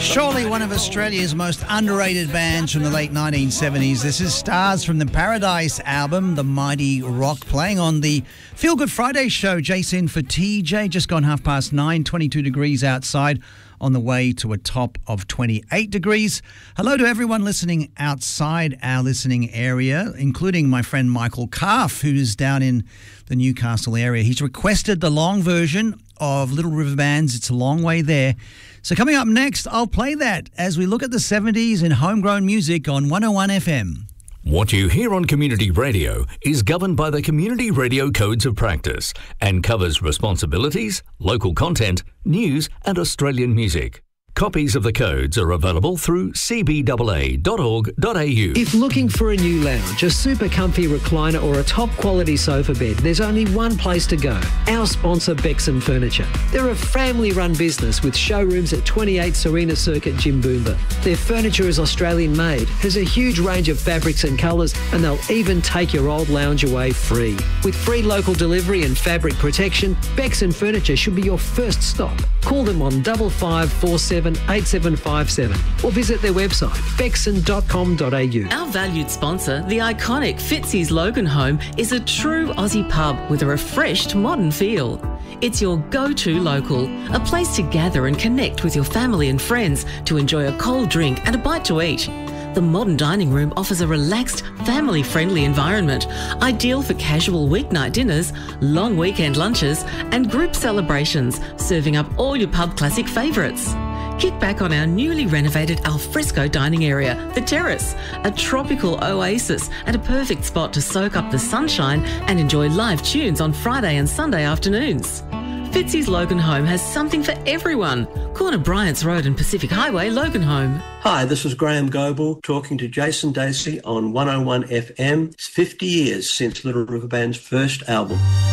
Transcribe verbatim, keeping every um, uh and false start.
Surely one of Australia's most underrated bands from the late nineteen seventies. This is Stars from the Paradise album, The Mighty Rock, playing on the Feel Good Friday show. Jason for T J, just gone half past nine, twenty-two degrees outside, on the way to a top of twenty-eight degrees. Hello to everyone listening outside our listening area, including my friend Michael Calf, who's down in the Newcastle area. He's requested the long version of Little River Band's It's a Long Way There. So coming up next, I'll play that as we look at the seventies and homegrown music on one oh one F M. What you hear on Community Radio is governed by the Community Radio Codes of Practice and covers responsibilities, local content, news and Australian music. Copies of the codes are available through c b a a dot org dot a u. If looking for a new lounge, a super comfy recliner or a top quality sofa bed, there's only one place to go. Our sponsor, Bexon Furniture. They're a family run business with showrooms at twenty-eight Serena Circuit, Jimboomba. Their furniture is Australian made, has a huge range of fabrics and colours, and they'll even take your old lounge away free. With free local delivery and fabric protection, Bexon Furniture should be your first stop. Call them on five five four seven eight seven five seven or visit their website bexon dot com dot a u. Our valued sponsor, the iconic Fitzy's Logan Home, is a true Aussie pub with a refreshed modern feel. It's your go-to local, a place to gather and connect with your family and friends to enjoy a cold drink and a bite to eat. The modern dining room offers a relaxed, family-friendly environment, ideal for casual weeknight dinners, long weekend lunches and group celebrations, serving up all your pub classic favourites. Kick back on our newly renovated alfresco dining area, The Terrace, a tropical oasis and a perfect spot to soak up the sunshine and enjoy live tunes on Friday and Sunday afternoons. Fitzy's Logan Home has something for everyone. Corner Bryant's Road and Pacific Highway, Logan Home. Hi, this is Graham Goble talking to Jason Dacey on one oh one F M. It's fifty years since Little River Band's first album.